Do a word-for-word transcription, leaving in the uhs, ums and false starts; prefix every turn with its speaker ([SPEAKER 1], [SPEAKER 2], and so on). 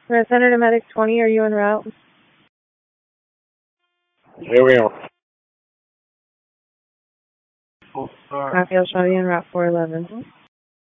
[SPEAKER 1] Red Center to Medic twenty, are you en route?
[SPEAKER 2] Here we are.
[SPEAKER 1] Copy, I'll show you en route four eleven.